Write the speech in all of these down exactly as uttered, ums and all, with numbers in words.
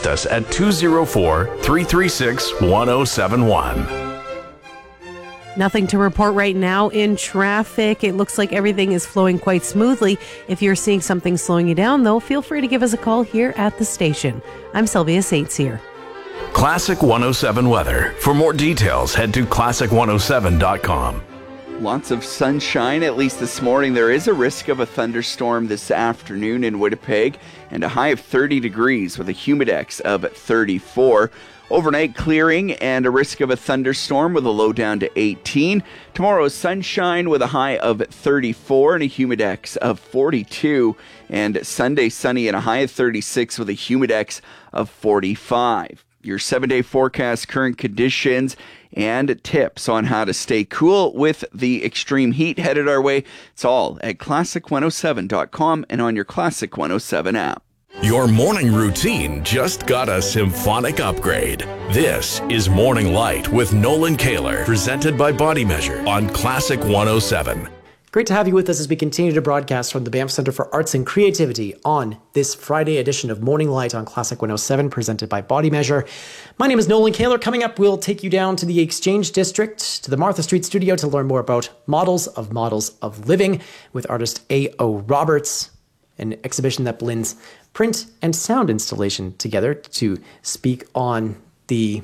text us at two oh four, three three six, one oh seven one. Nothing to report right now in traffic. It looks like everything is flowing quite smoothly. If you're seeing something slowing you down, though, feel free to give us a call here at the station. I'm Sylvia Saints here. Classic one oh seven weather. For more details, head to classic one oh seven dot com. Lots of sunshine, at least this morning. There is a risk of a thunderstorm this afternoon in Winnipeg, and a high of thirty degrees with a humidex of thirty-four. Overnight clearing and a risk of a thunderstorm with a low down to eighteen. Tomorrow, sunshine with a high of thirty-four and a humidex of forty-two. And Sunday, sunny and a high of thirty-six with a humidex of forty-five. Your seven-day forecast, current conditions, and tips on how to stay cool with the extreme heat headed our way. It's all at classic one oh seven dot com and on your Classic one oh seven app. Your morning routine just got a symphonic upgrade. This is Morning Light with Nolan Kaler, presented by Body Measure on Classic one oh seven. Great to have you with us as we continue to broadcast from the Banff Centre for Arts and Creativity on this Friday edition of Morning Light on Classic one oh seven, presented by Body Measure. My name is Nolan Kaler. Coming up, we'll take you down to the Exchange District, to the Martha Street studio to learn more about Models of Models of Living with artist A O Roberts, an exhibition that blends print and sound installation together to speak on the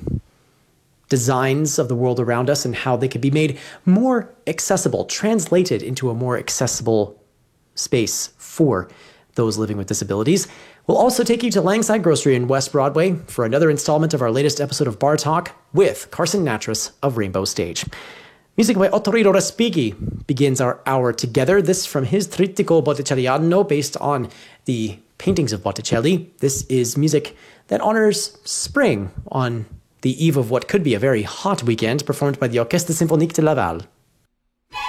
designs of the world around us and how they could be made more accessible, translated into a more accessible space for those living with disabilities. We'll also take you to Langside Grocery in West Broadway for another installment of our latest episode of Bar Talk with Carson Natras of Rainbow Stage. Music by Ottorino Respighi begins our hour together. This from his Trittico Botticelliano, based on the paintings of Botticelli. This is music that honors spring on the eve of what could be a very hot weekend, performed by the Orchestre Symphonique de Laval.